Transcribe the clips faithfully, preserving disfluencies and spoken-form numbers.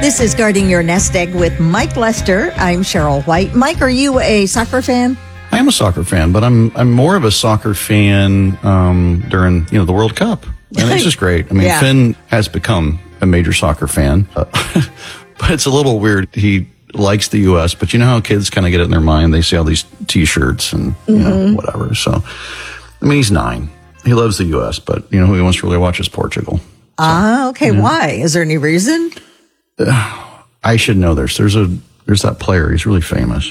This is Guarding Your Nest Egg with Mike Lester. I'm Cheryl White. Mike, are you a soccer fan? I am a soccer fan, but I'm I'm more of a soccer fan um, during you know the World Cup. And it's just great. I mean, yeah. Finn has become a major soccer fan, uh, but it's a little weird. He likes the U S, but you know how kids kind of get it in their mind. They see all these T-shirts and you mm-hmm. know whatever. So, I mean, he's nine. He loves the U S, but you know who he wants to really watch is Portugal. So, ah, okay. Yeah. Why? Is there any reason? Uh, I should know this. There's a there's that player. He's really famous.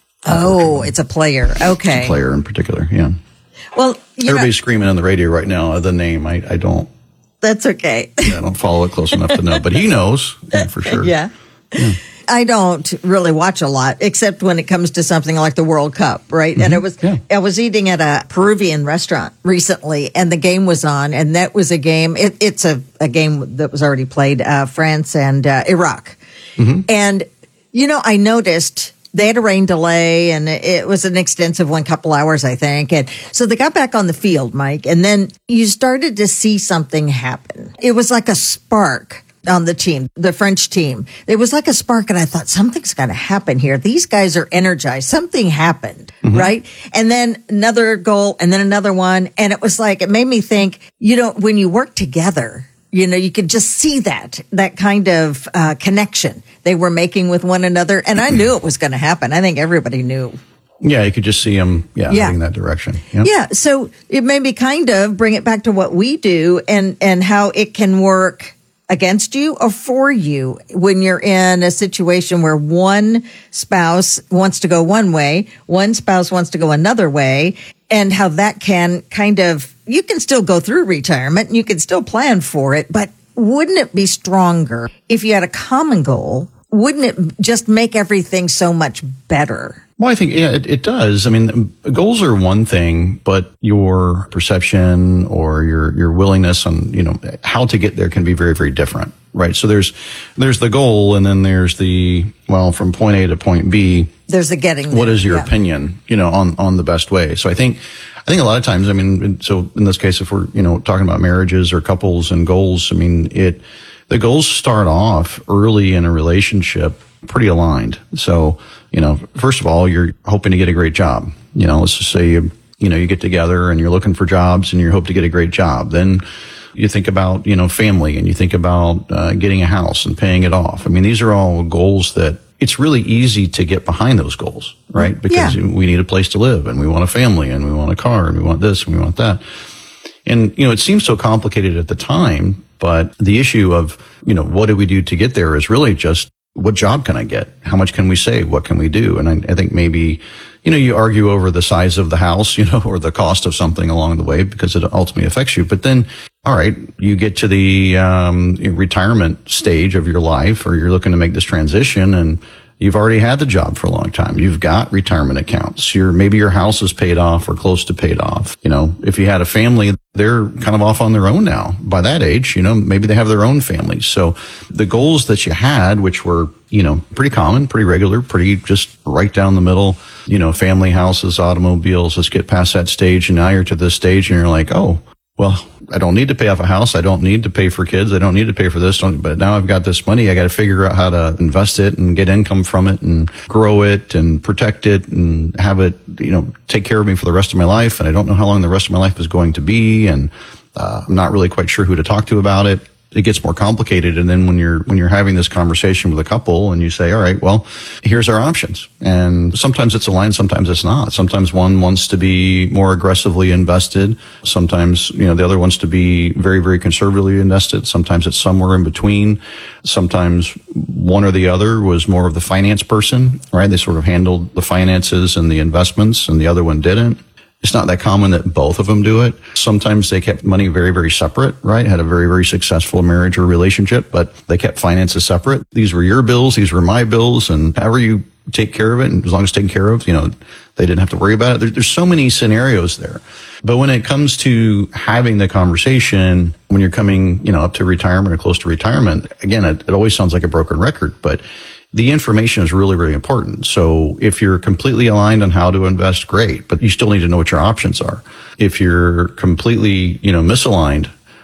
Oh, it's a player. Okay. It's a player in particular, yeah. Well, you everybody's know, screaming on the radio right now. The name, I, I don't. That's okay. I don't follow it close enough to know, but he knows yeah, for sure. Yeah. yeah. I don't really watch a lot, except when it comes to something like the World Cup, right? Mm-hmm. And it was, yeah. I was eating at a Peruvian restaurant recently, and the game was on, and that was a game. It, it's a, a game that was already played, uh, France and uh, Iraq, mm-hmm. and you know, I noticed. They had a rain delay, and it was an extensive one, couple hours, I think. And so they got back on the field, Mike, and then you started to see something happen. It was like a spark on the team, the French team. It was like a spark, and I thought, something's going to happen here. These guys are energized. Something happened, mm-hmm. right? And then another goal, and then another one. And it was like, it made me think, you know, when you work together, you know, you could just see that, that kind of uh, connection they were making with one another. And I knew it was going to happen. I think everybody knew. Yeah, you could just see them, yeah, yeah. heading that direction. Yep. Yeah, so it made me kind of bring it back to what we do and, and how it can work against you or for you when you're in a situation where one spouse wants to go one way, one spouse wants to go another way, and how that can kind of, you can still go through retirement and you can still plan for it, but wouldn't it be stronger if you had a common goal? Wouldn't it just make everything so much better? Well, I think, yeah, it, it does. I mean, goals are one thing, but your perception or your, your willingness on, you know, how to get there can be very, very different, right? So there's, there's the goal, and then there's the, well, from point A to point B. There's the getting there. What is your yeah. opinion, you know, on, on the best way? So I think, I think a lot of times, I mean, so in this case, if we're, you know, talking about marriages or couples and goals, I mean, it, the goals start off early in a relationship pretty aligned. So, you know, first of all, you're hoping to get a great job. You know, let's just say you, you know, you get together and you're looking for jobs and you hope to get a great job. Then you think about, you know, family, and you think about uh, getting a house and paying it off. I mean, these are all goals that it's really easy to get behind those goals, right? Because yeah. we need a place to live, and we want a family, and we want a car, and we want this, and we want that. And, you know, it seems so complicated at the time, but the issue of, you know, what do we do to get there is really just, what job can I get? How much can we save? What can we do? And I, I think maybe, you know, you argue over the size of the house, you know, or the cost of something along the way because it ultimately affects you. But then, all right, you get to the um, retirement stage of your life, or you're looking to make this transition, and you've already had the job for a long time. You've got retirement accounts. Your, maybe your house is paid off or close to paid off. You know, if you had a family, they're kind of off on their own now. By that age, you know, maybe they have their own families. So the goals that you had, which were, you know, pretty common, pretty regular, pretty just right down the middle, you know, family, houses, automobiles, let's get past that stage. And now you're to this stage and you're like, oh, well, I don't need to pay off a house. I don't need to pay for kids. I don't need to pay for this. But now I've got this money. I got to figure out how to invest it and get income from it and grow it and protect it and have it, you know, take care of me for the rest of my life. And I don't know how long the rest of my life is going to be. And uh, I'm not really quite sure who to talk to about it. It gets more complicated. And then when you're, when you're having this conversation with a couple and you say, all right, well, here's our options. And sometimes it's aligned, sometimes it's not. Sometimes one wants to be more aggressively invested. Sometimes, you know, the other wants to be very, very conservatively invested. Sometimes it's somewhere in between. Sometimes one or the other was more of the finance person, right? They sort of handled the finances and the investments, and the other one didn't. It's not that common that both of them do it. Sometimes they kept money very, very separate, right? Had a very, very successful marriage or relationship, but they kept finances separate. These were your bills, these were my bills, and however you take care of it, and as long as it's taken care of, you know, they didn't have to worry about it. There, there's so many scenarios there. But when it comes to having the conversation, when you're coming, you know, up to retirement or close to retirement, again, it, it always sounds like a broken record, but the information is really, really important. So if you're completely aligned on how to invest, great, but you still need to know what your options are. If you're completely, you know, misaligned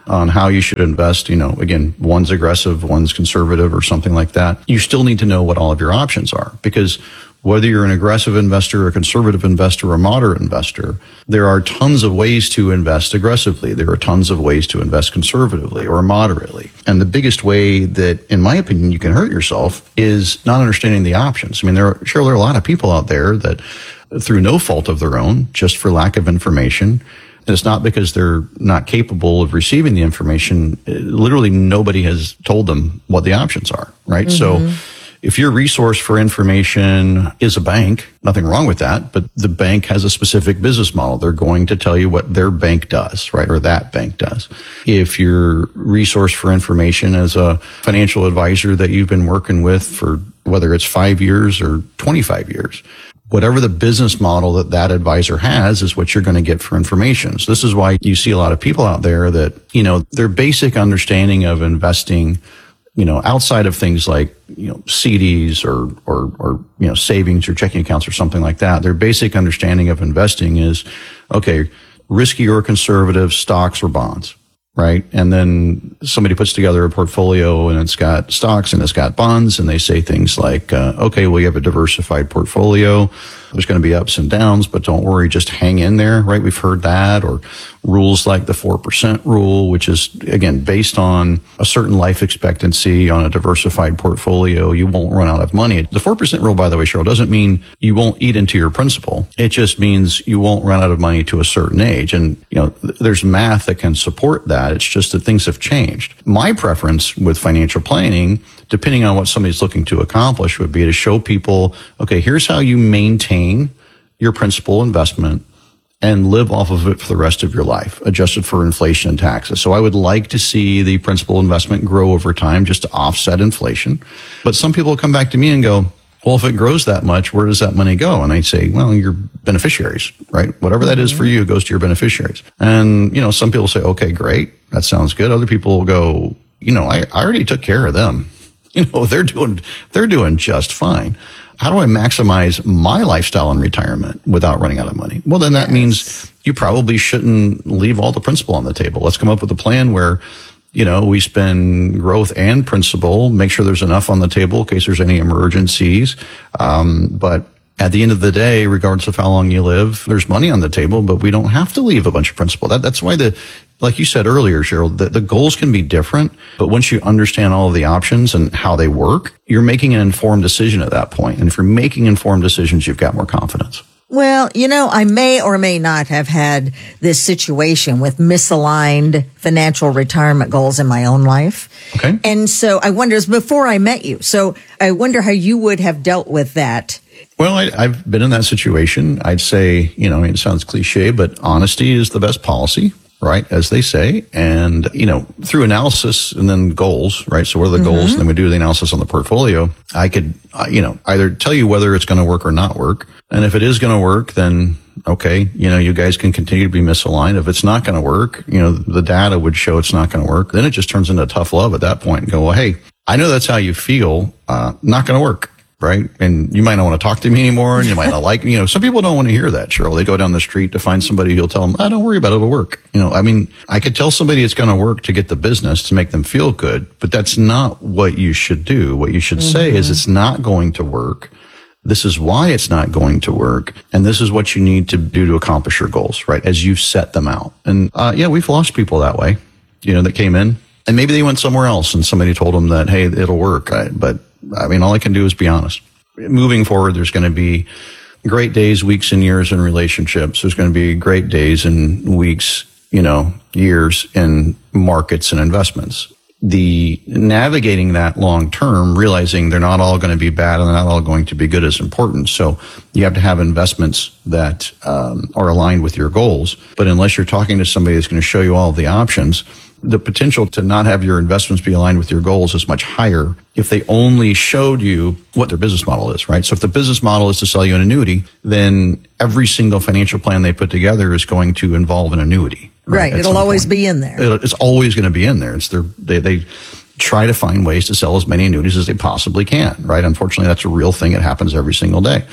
on how you should invest. You know, again, one's aggressive, one's conservative or something like that. You still need to know what all of your options are, because whether you're an aggressive investor, a conservative investor, or a moderate investor, there are tons of ways to invest aggressively. There are tons of ways to invest conservatively or moderately. And the biggest way that, in my opinion, you can hurt yourself is not understanding the options. I mean, there are, sure, there are a lot of people out there that, through no fault of their own, just for lack of information, and it's not because they're not capable of receiving the information. Literally, nobody has told them what the options are, right? Mm-hmm. So if your resource for information is a bank, nothing wrong with that, but the bank has a specific business model. They're going to tell you what their bank does, right? Or that bank does. If your resource for information is a financial advisor that you've been working with for whether it's five years or twenty-five years, whatever the business model that that advisor has is what you're going to get for information. So this is why you see a lot of people out there that, you know, their basic understanding of investing, you know, outside of things like, you know, C Ds or, or, or, you know, savings or checking accounts or something like that. Their basic understanding of investing is, okay, risky or conservative stocks or bonds, right? And then somebody puts together a portfolio and it's got stocks and it's got bonds, and they say things like, uh, okay, well, you have a diversified portfolio. There's going to be ups and downs, but don't worry, just hang in there, right? We've heard that. Or rules like the four percent rule, which is, again, based on a certain life expectancy on a diversified portfolio. You won't run out of money. The four percent rule, by the way, Cheryl, doesn't mean you won't eat into your principal. It just means you won't run out of money to a certain age. And, you know, th- there's math that can support that. It's just that things have changed. My preference with financial planning, depending on what somebody's looking to accomplish, would be to show people, okay, here's how you maintain your principal investment and live off of it for the rest of your life, adjusted for inflation and taxes. So I would like to see the principal investment grow over time just to offset inflation. But some people come back to me and go, well, if it grows that much, where does that money go? And I say, well, your beneficiaries, right? Whatever that is for you goes to your beneficiaries. And, you know, some people say, okay, great. That sounds good. Other people will go, you know, I, I already took care of them. You know, they're doing, they're doing just fine. How do I maximize my lifestyle in retirement without running out of money? Well, then that yes. means you probably shouldn't leave all the principal on the table. Let's come up with a plan where, you know, we spend growth and principal, make sure there's enough on the table in case there's any emergencies. Um, but at the end of the day, regardless of how long you live, there's money on the table, but we don't have to leave a bunch of principal. That, that's why the, like you said earlier, Cheryl, the, the goals can be different, but once you understand all of the options and how they work, you're making an informed decision at that point. And if you're making informed decisions, you've got more confidence. Well, you know, I may or may not have had this situation with misaligned financial retirement goals in my own life. Okay. And so I wonder, before I met you, so I wonder how you would have dealt with that. Well, I, I've been in that situation. I'd say, you know, I mean, it sounds cliche, but honesty is the best policy, right? As they say. And, you know, through analysis and then goals, right? So what are the mm-hmm. goals? And then we do the analysis on the portfolio. I could, uh, you know, either tell you whether it's going to work or not work. And if it is going to work, then okay, you know, you guys can continue to be misaligned. If it's not going to work, you know, the data would show it's not going to work. Then it just turns into tough love at that point and go, well, hey, I know that's how you feel. Uh, not going to work. Right. And you might not want to talk to me anymore, and you might not like me. You know, some people don't want to hear that, Cheryl. They go down the street to find somebody who'll tell them, oh, don't worry about it, it'll work. You know, I mean, I could tell somebody it's going to work to get the business, to make them feel good, but that's not what you should do. What you should mm-hmm. say is it's not going to work. This is why it's not going to work. And this is what you need to do to accomplish your goals, right? As you set them out. And, uh, yeah, we've lost people that way, you know, that came in and maybe they went somewhere else and somebody told them that, hey, it'll work. Right? But I mean, all I can do is be honest. Moving forward, there's going to be great days, weeks, and years in relationships. There's going to be great days and weeks, you know, years in markets and investments. The navigating that long term, realizing they're not all going to be bad and they're not all going to be good, is important. So you have to have investments that um, are aligned with your goals. But unless you're talking to somebody that's going to show you all of the options, the potential to not have your investments be aligned with your goals is much higher if they only showed you what their business model is, right? So if the business model is to sell you an annuity, then every single financial plan they put together is going to involve an annuity. Right. right. It'll always point. be in there. It'll, it's always going to be in there. It's their, they, they try to find ways to sell as many annuities as they possibly can, right? Unfortunately, that's a real thing. It happens every single day.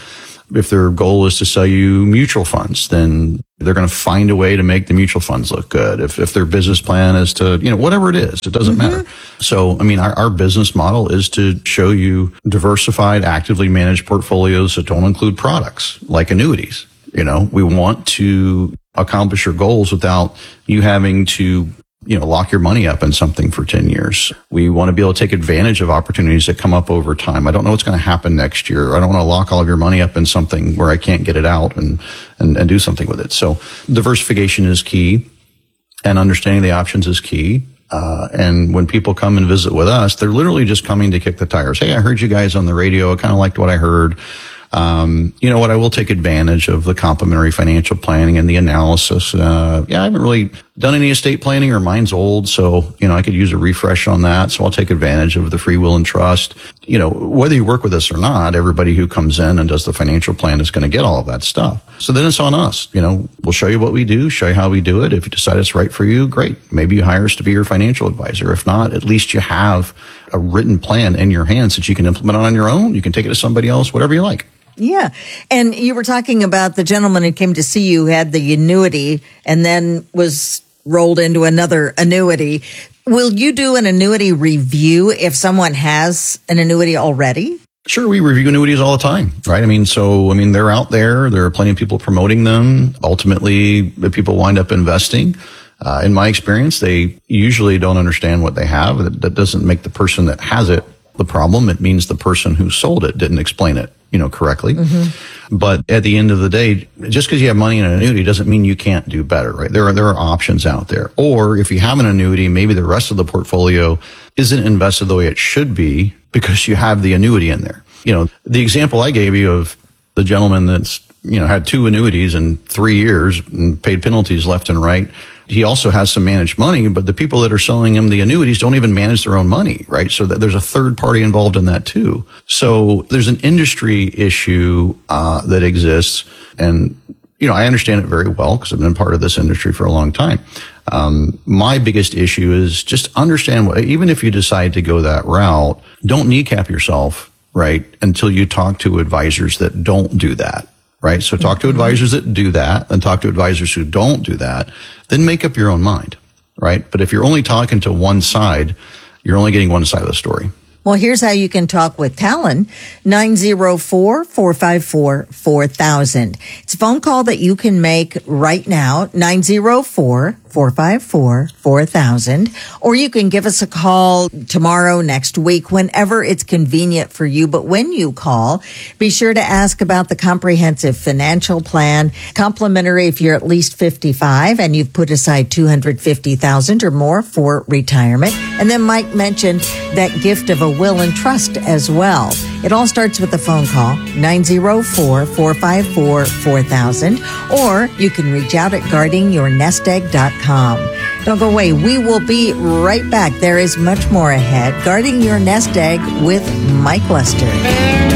If their goal is to sell you mutual funds, then they're going to find a way to make the mutual funds look good. If if their business plan is to, you know, whatever it is, it doesn't mm-hmm. matter. So, I mean, our, our business model is to show you diversified, actively managed portfolios that don't include products like annuities. You know, we want to accomplish your goals without you having to, you know, lock your money up in something for ten years. We want to be able to take advantage of opportunities that come up over time. I don't know what's going to happen next year. I don't want to lock all of your money up in something where I can't get it out and, and, and do something with it. So diversification is key, and understanding the options is key. Uh, and when people come and visit with us, they're literally just coming to kick the tires. Hey, I heard you guys on the radio. I kind of liked what I heard. Um, you know what? I will take advantage of the complementary financial planning and the analysis. Uh, yeah, I haven't really done any estate planning, or mine's old. So, you know, I could use a refresh on that. So I'll take advantage of the free will and trust. You know, whether you work with us or not, everybody who comes in and does the financial plan is going to get all of that stuff. So then it's on us. You know, we'll show you what we do, show you how we do it. If you decide it's right for you, great. Maybe you hire us to be your financial advisor. If not, at least you have a written plan in your hands that you can implement on your own. You can take it to somebody else, whatever you like. Yeah. And you were talking about the gentleman who came to see you, had the annuity and then was rolled into another annuity. Will you do an annuity review if someone has an annuity already? Sure. We review annuities all the time, right? I mean, so, I mean, they're out there. There are plenty of people promoting them. Ultimately, people wind up investing. Uh, in my experience, they usually don't understand what they have. That, that doesn't make the person that has it the problem. It means the person who sold it didn't explain it, you know, correctly. Mm-hmm. But at the end of the day, just because you have money in an annuity doesn't mean you can't do better, right? There are, there are options out there. Or if you have an annuity, maybe the rest of the portfolio isn't invested the way it should be because you have the annuity in there. You know, the example I gave you of the gentleman that's, you know, had two annuities in three years and paid penalties left and right. He also has some managed money, but the people that are selling him the annuities don't even manage their own money, right? So that there's a third party involved in that too. So there's an industry issue uh that exists, and you know, I understand it very well because I've been part of this industry for a long time. Um my biggest issue is just understand what, even if you decide to go that route, don't kneecap yourself, right, until you talk to advisors that don't do that. Right. So talk to advisors that do that and talk to advisors who don't do that. Then make up your own mind. Right. But if you're only talking to one side, you're only getting one side of the story. Well, here's how you can talk with Talon, nine oh four, four five four, four thousand. It's a phone call that you can make right now, nine oh four, four five four, four thousand. Or you can give us a call tomorrow, next week, whenever it's convenient for you. But when you call, be sure to ask about the comprehensive financial plan, complimentary if you're at least fifty-five and you've put aside two hundred fifty thousand dollars or more for retirement. And then Mike mentioned that gift of a will and trust as well. It all starts with a phone call, nine oh four, four five four, four thousand, or you can reach out at guarding your nest egg dot com. Don't go away. We will be right back. There is much more ahead. Guarding Your Nest Egg with Mike Lester.